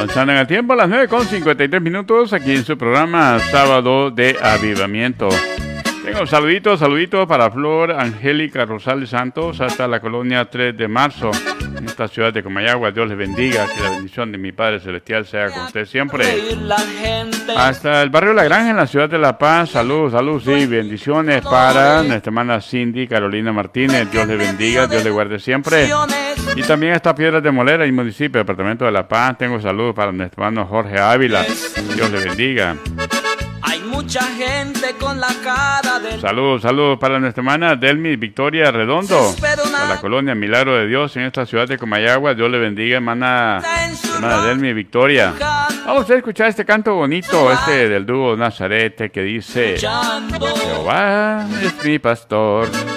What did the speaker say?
Avanzando en el tiempo a las 9:53 aquí en su programa Sábado de Avivamiento. Tengo saluditos para Flor Angélica Rosales Santos hasta la colonia 3 de marzo, en esta ciudad de Comayagua. Dios les bendiga, que la bendición de mi Padre Celestial sea con usted siempre. Hasta el barrio La Granja en la ciudad de La Paz. Salud, sí, bendiciones para nuestra hermana Cindy Carolina Martínez. Dios les bendiga, Dios les guarde siempre. Y también hasta Piedras de Molera y municipio, departamento de La Paz. Tengo saludos para nuestro hermano Jorge Ávila. Dios les bendiga. Hay mucha gente con la cara de... Saludos para nuestra hermana Delmi Victoria Redondo, a la colonia Milagro de Dios en esta ciudad de Comayagua. Dios le bendiga, hermana Delmi Victoria. Vamos a escuchar este canto bonito, del dúo Nazarete, que dice: Jehová es mi pastor.